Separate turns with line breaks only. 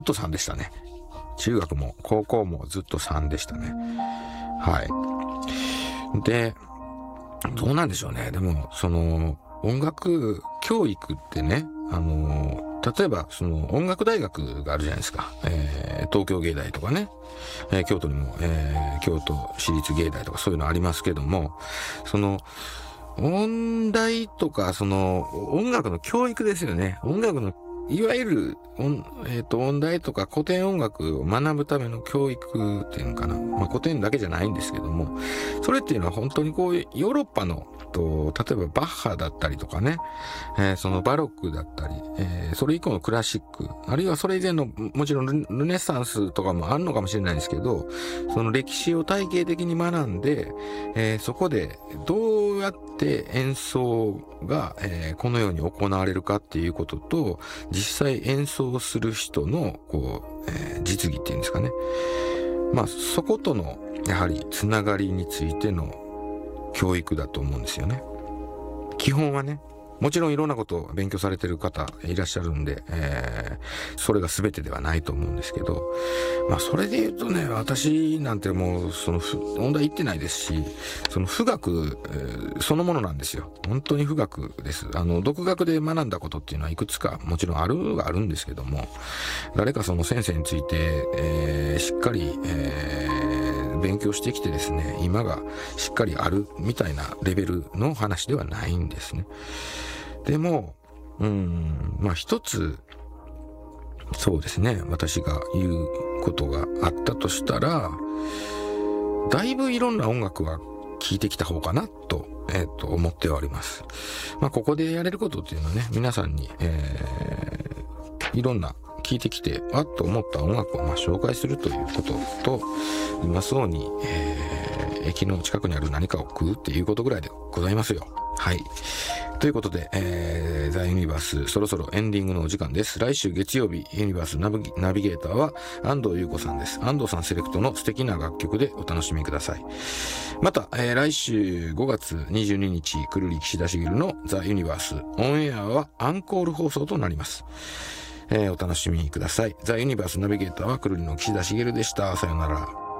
と3でしたね。中学も高校もずっと3でしたね。はい。で、どうなんでしょうね。でも、音楽教育ってね、例えば、音楽大学があるじゃないですか。東京芸大とかね。京都にも、京都市立芸大とかそういうのありますけども、音大とか、音楽の教育ですよね。音楽の、いわゆる音大とか古典音楽を学ぶための教育っていうのかな。まあ、古典だけじゃないんですけども、それっていうのは本当にこういうヨーロッパの、例えばバッハだったりとかね、そのバロックだったり、それ以降のクラシック、あるいはそれ以前の、もちろんルネサンスとかもあるのかもしれないですけど、その歴史を体系的に学んで、そこでどうやって演奏が、このように行われるかっていうことと、実際演奏する人の、実技っていうんですかね。まあ、そことの、やはり、つながりについての教育だと思うんですよね。基本はね。もちろんいろんなことを勉強されてる方いらっしゃるんで、それが全てではないと思うんですけど、まあそれで言うとね、私なんてもう音大行ってないですし、富岳、そのものなんですよ。本当に富岳です。独学で学んだことっていうのはいくつかもちろんあるんですけども、誰かその先生について、しっかり、勉強してきてですね、今がしっかりあるみたいなレベルの話ではないんですね。でも、まあ一つ、そうですね、私が言うことがあったとしたら、だいぶいろんな音楽は聴いてきた方かなと、思っております。まあここでやれることっていうのはね、皆さんに、いろんな聴いてきて、あっと思った音楽を紹介するということと、今そうに、駅の近くにある何かを食うっていうことぐらいでございますよ。はい。ということで、ザ・ユニバース、そろそろエンディングのお時間です。来週月曜日、ユニバースナビゲーターは安藤優子さんです。安藤さんセレクトの素敵な楽曲でお楽しみください。また、来週5月22日、くるり岸田茂のザ・ユニバース、オンエアはアンコール放送となります。お楽しみください。ザ・ユニバースナビゲーターはくるりの岸田茂でした。さよなら。